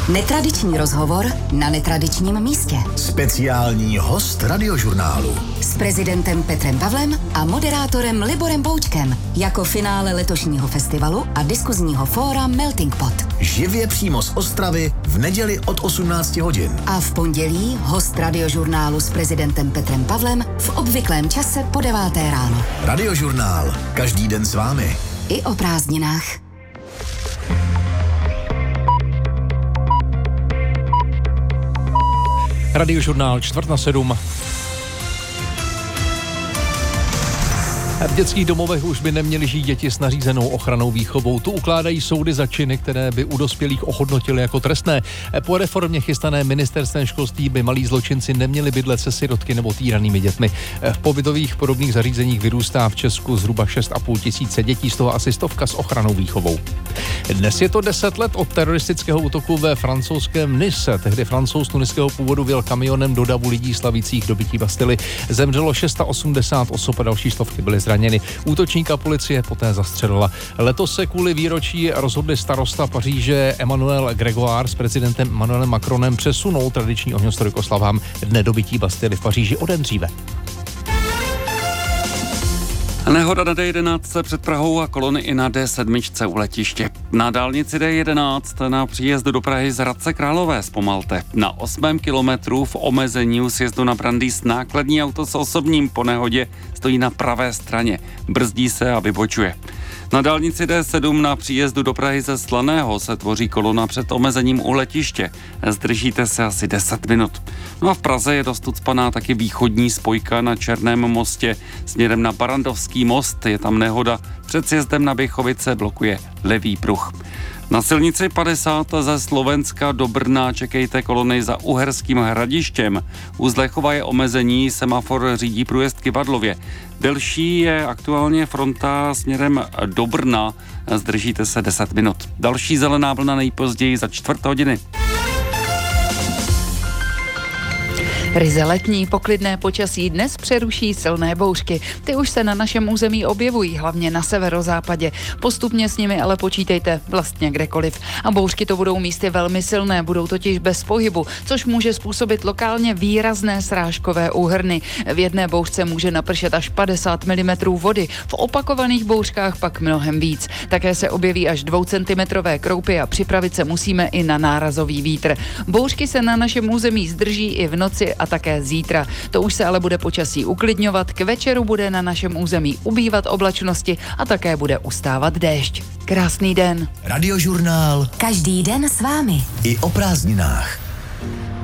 Netradiční rozhovor na netradičním místě. Speciální host Radiožurnálu. S prezidentem Petrem Pavlem a moderátorem Liborem Boučkem jako finále letošního festivalu a diskuzního fóra Melting Pot. Živě přímo z Ostravy v neděli od 18 hodin. A v pondělí host Radiožurnálu s prezidentem Petrem Pavlem v obvyklém čase po 9. ráno. Radiožurnál. Každý den s vámi. I o prázdninách. Radiožurnál 6:45. V dětských domovech už by neměly žít děti s nařízenou ochrannou výchovou. Tu ukládají soudy za činy, které by u dospělých ohodnotily jako trestné. Po reformě chystané ministerstvem školství by malí zločinci neměli bydlet se sirotky nebo týranými dětmi. V pobytových podobných zařízeních vyrůstá v Česku zhruba 6,5 tisíce dětí, z toho asi 100 s ochrannou výchovou. Dnes je to 10 let od teroristického útoku ve francouzském Nice. Tehdy Francouz tuniského původu vjel kamionem do davu lidí slavících dobytí Bastily. Zemřelo 680 osob a další stovky byly zraněny. Útočníka policie poté zastřelila. Letos se kvůli výročí rozhodli starosta Paříže Emmanuel Grégoire s prezidentem Emmanuelem Macronem přesunout tradiční ohňostroj k oslavám dne dobytí Bastily v Paříži o den dříve. Nehoda na D11 před Prahou a kolony i na D7 u letiště. Na dálnici D11 na příjezdu do Prahy z Hradce Králové zpomalte. Na 8. kilometru v omezení u sjezdu na Brandýs nákladní auto s osobním po nehodě stojí na pravé straně. Brzdí se a vybočuje. Na dálnici D7 na příjezdu do Prahy ze Slaného se tvoří kolona před omezením u letiště. Zdržíte se asi 10 minut. No a v Praze je dost ucpaná taky východní spojka na Černém mostě směrem na Barrandovský most. Je tam nehoda. Před sjezdem na Běchovice blokuje levý pruh. Na silnici 50 ze Slovenska do Brna čekejte kolony za Uherským Hradištěm. U Zlechova je omezení, semafor řídí průjezd k Vadlově. Delší je aktuálně fronta směrem do Brna. Zdržíte se 10 minut. Další zelená vlna nejpozději za 4 hodiny. Ryze letní poklidné počasí dnes přeruší silné bouřky. Ty už se na našem území objevují, hlavně na severozápadě. Postupně s nimi ale počítejte vlastně kdekoliv. A bouřky to budou místy velmi silné, budou totiž bez pohybu, což může způsobit lokálně výrazné srážkové úhrny. V jedné bouřce může napršet až 50 mm vody, v opakovaných bouřkách pak mnohem víc. Také se objeví až 2 centimetrové kroupy a připravit se musíme i na nárazový vítr. Bouřky se na našem území zdrží i v noci a také zítra. To už se ale bude počasí uklidňovat, k večeru bude na našem území ubývat oblačnosti a také bude ustávat déšť. Krásný den. Radiožurnál. Každý den s vámi. I o prázdninách.